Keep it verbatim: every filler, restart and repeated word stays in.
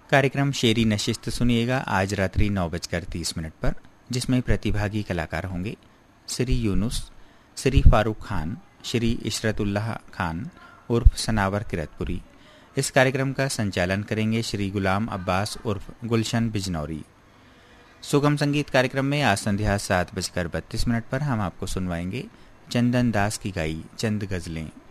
कार्यक्रम शेरी नशिस्त सुनिएगा आज रात्रि नौ बजकर तीस मिनट पर, जिसमें प्रतिभागी कलाकार होंगे श्री यूनुस, श्री फारूक खान, श्री इशरतुल्लाह खान उर्फ सनावर किरतपुरी। इस कार्यक्रम का संचालन करेंगे श्री गुलाम अब्बास उर्फ गुलशन बिजनौरी। सुगम संगीत कार्यक्रम में आज संध्या सात बजकर बत्तीस मिनट पर हम आपको सुनवाएंगे चंदन दास की गाई चंद गजलें।